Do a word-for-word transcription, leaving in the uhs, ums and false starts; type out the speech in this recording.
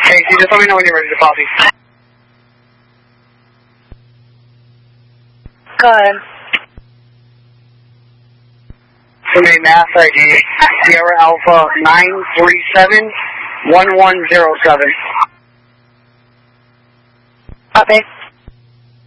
Casey, just let me know when you're ready to copy. Go ahead. Submit mass I D, Sierra Alpha nine three seven one one zero seven. Copy.